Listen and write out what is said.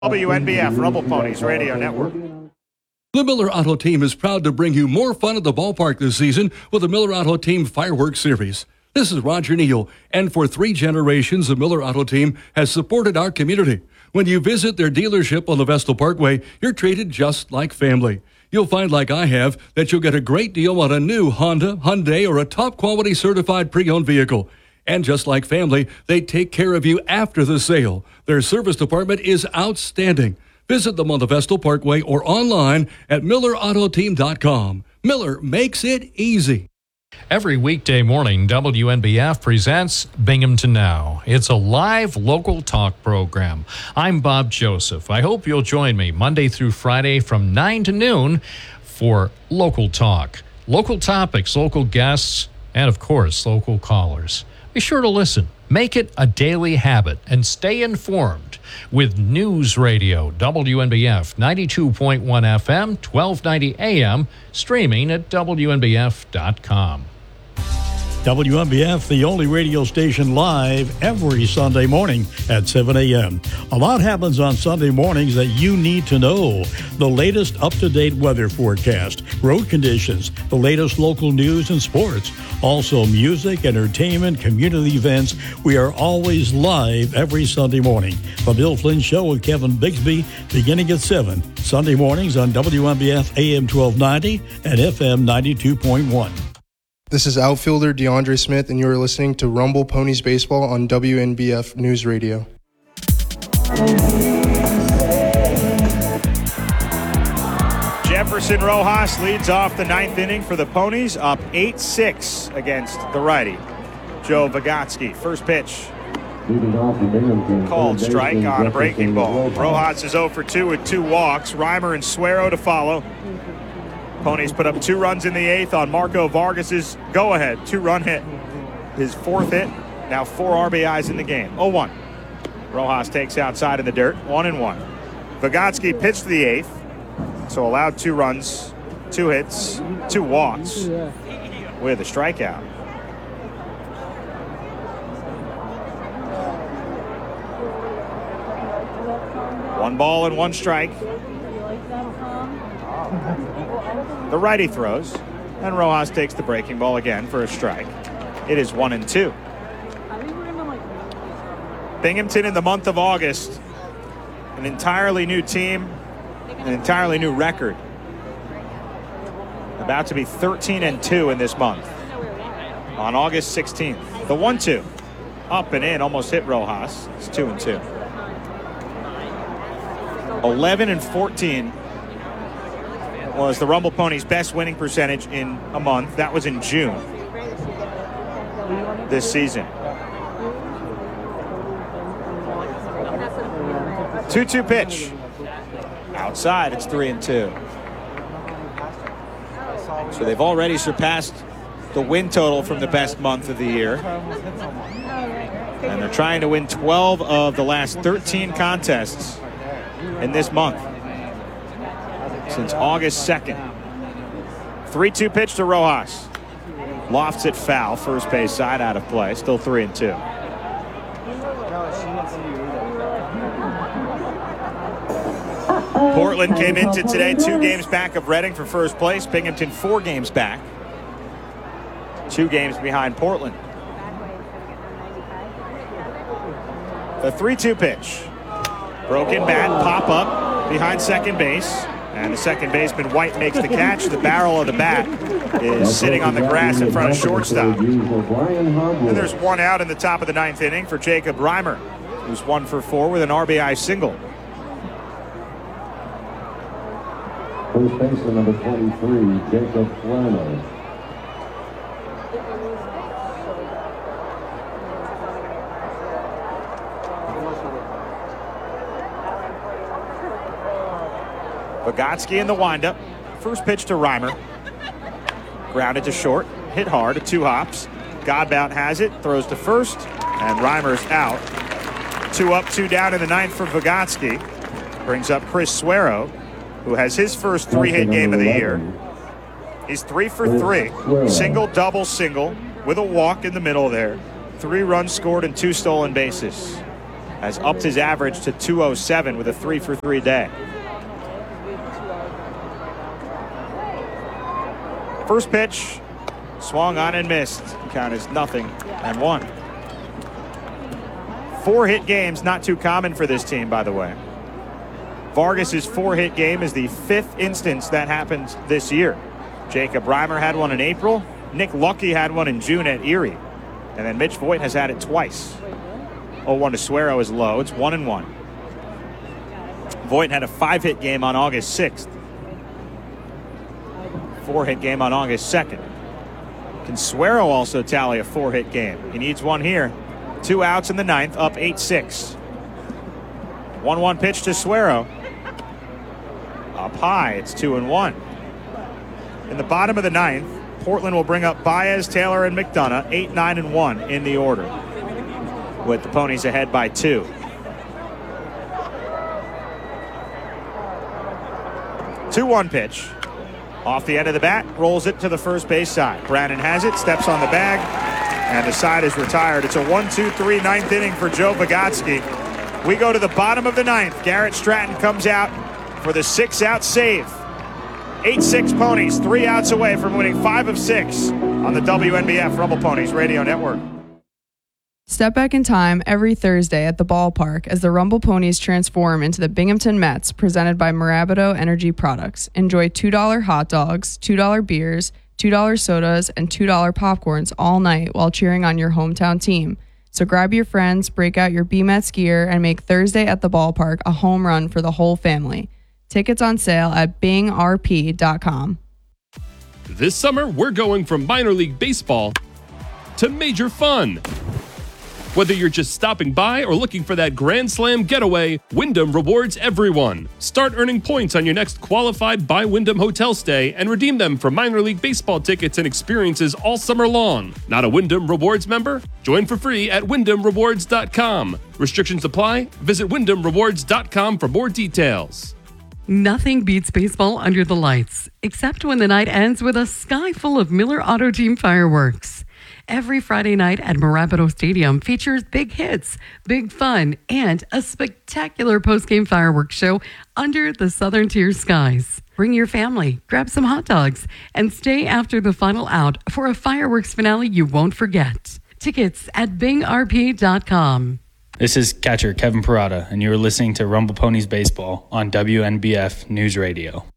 WNBF Rumble Ponies Radio Network. The Miller Auto Team is proud to bring you more fun at the ballpark this season with the Miller Auto Team Fireworks Series. This is Roger Neal, and for 3 generations, the Miller Auto Team has supported our community. When you visit their dealership on the Vestal Parkway, you're treated just like family. You'll find, like I have, that you'll get a great deal on a new Honda, Hyundai, or a top-quality certified pre-owned vehicle. And just like family, they take care of you after the sale. Their service department is outstanding. Visit them on the Vestal Parkway or online at millerautoteam.com. Miller makes it easy. Every weekday morning, WNBF presents Binghamton Now. It's a live local talk program. I'm Bob Joseph. I hope you'll join me Monday through Friday from 9 to noon for local talk. Local topics, local guests, and of course, local callers. Be sure to listen. Make it a daily habit and stay informed with News Radio, WNBF 92.1 FM, 1290 AM, streaming at WNBF.com. WNBF, the only radio station live every Sunday morning at 7 a.m. A lot happens on Sunday mornings that you need to know. The latest up-to-date weather forecast, road conditions, the latest local news and sports. Also music, entertainment, community events. We are always live every Sunday morning. The Bill Flynn Show with Kevin Bigsby beginning at 7. Sunday mornings on WNBF AM 1290 and FM 92.1. This is outfielder DeAndre Smith, and you are listening to Rumble Ponies Baseball on WNBF News Radio. Jefferson Rojas leads off the 9th inning for the Ponies, up 8-6 against the righty, Joe Vygotsky. First pitch. Called strike on a breaking ball. Rojas is 0 for 2 with 2 walks. Reimer and Suero to follow. Ponies put up 2 runs in the 8th on Marco Vargas's go-ahead 2-run hit. His 4th hit, now 4 RBIs in the game. 0-1. Rojas takes outside in the dirt, 1-1. Vygotsky pitched the 8th, so allowed 2 runs, 2 hits, 2 walks with a strikeout. One ball and 1 strike. The righty throws, and Rojas takes the breaking ball again for a strike. It is 1-2. Binghamton in the month of August, an entirely new team, an entirely new record. About to be 13-2 in this month. On August 16th, the 1-2, up and in, almost hit Rojas. It's 2-2. 11-14. Was the Rumble Ponies' best winning percentage in a month. That was in June this season. 2-2 pitch. Outside, it's 3-2. So they've already surpassed the win total from the best month of the year. And they're trying to win 12 of the last 13 contests in this month. Since August 2nd. 3-2 pitch to Rojas. Lofts it foul. First base side out of play. Still 3-2. Portland came into today 2 games back of Reading for first place. Binghamton 4 games back. 2 games behind Portland. The 3-2 pitch. Broken bat, pop up behind second base. And the second baseman, White, makes the catch. The barrel of the bat is sitting on the grass in front of shortstop. And there's 1 out in the top of the 9th inning for Jacob Reimer, who's 1 for 4 with an RBI single. First baseman number 23, Jacob Reimer. Vygotsky in the windup. First pitch to Reimer. Grounded to short. Hit hard at 2 hops. Godbout has it. Throws to first. And Reimer's out. 2 up, 2 down in the 9th for Vygotsky. Brings up Chris Suero, who has his first 3-hit game of the year. He's 3 for 3. Single, double, single, with a walk in the middle there. 3 runs scored and 2 stolen bases. has upped his average to 207 with a 3-for-3 day. First pitch, swung on and missed. Count is 0-1. 4-hit games, not too common for this team, by the way. Vargas's 4-hit game is the 5th instance that happened this year. Jacob Reimer had one in April. Nick Lucky had one in June at Erie. And then Mitch Voigt has had it twice. 0-1 to Suero is low. It's 1-1. Voigt had a 5-hit game on August 6th. 4-hit game on August 2nd. Can Suero also tally a 4-hit game? He needs one here. 2 outs in the 9th, up 8-6. 1-1 pitch to Suero. Up high, it's 2-1. In the bottom of the 9th, Portland will bring up Baez, Taylor, and McDonough, 8, 9, and 1 in the order, with the Ponies ahead by 2. Two-one pitch. Off the end of the bat, rolls it to the first base side. Brannon has it, steps on the bag, and the side is retired. It's a 1-2-3 9th inning for Joe Vygotsky. We go to the bottom of the 9th. Garrett Stratton comes out for the 6-out save. 8-6 Ponies, 3 outs away from winning 5 of 6 on the WNBF Rumble Ponies Radio Network. Step back in time every Thursday at the ballpark as the Rumble Ponies transform into the Binghamton Mets, presented by Mirabito Energy Products. Enjoy $2 hot dogs, $2 beers, $2 sodas, and $2 popcorns all night while cheering on your hometown team. So grab your friends, break out your B-Mets gear, and make Thursday at the ballpark a home run for the whole family. Tickets on sale at bingrp.com. This summer, we're going from minor league baseball to major fun. Whether you're just stopping by or looking for that Grand Slam getaway, Wyndham rewards everyone. Start earning points on your next qualified by Wyndham hotel stay and redeem them for minor league baseball tickets and experiences all summer long. Not a Wyndham Rewards member? Join for free at WyndhamRewards.com. Restrictions apply. Visit WyndhamRewards.com for more details. Nothing beats baseball under the lights, except when the night ends with a sky full of Miller Auto Team fireworks. Every Friday night at Mirabito Stadium features big hits, big fun, and a spectacular post-game fireworks show under the Southern Tier skies. Bring your family, grab some hot dogs, and stay after the final out for a fireworks finale you won't forget. Tickets at bingrp.com. This is catcher Kevin Parada, and you're listening to Rumble Ponies Baseball on WNBF News Radio.